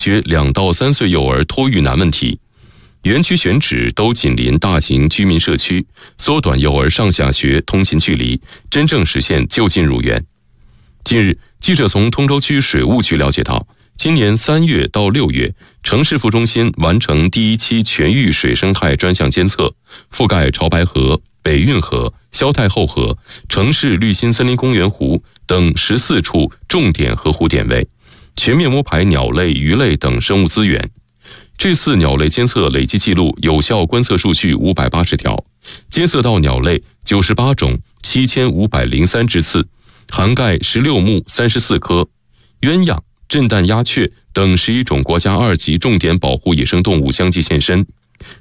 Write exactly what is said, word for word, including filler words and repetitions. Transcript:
决两到三岁幼儿托育难问题。园区选址都紧邻大型居民社区，缩短幼儿上下学通勤距离，真正实现就近入园。近日，记者从通州区水务局了解到，今年三月到六月，城市副中心完成第一期全域水生态专项监测，覆盖潮白河、北运河、萧太后河、城市绿心森林公园湖等十四处重点河湖点位，全面摸排鸟类、鱼类等生物资源。这次鸟类监测累计记录有效观测数据五百八十条，监测到鸟类九十八种七千五百零三只次，涵盖十六目三十四科，鸳鸯、震旦鸦雀等十一种国家二级重点保护野生动物相继现身。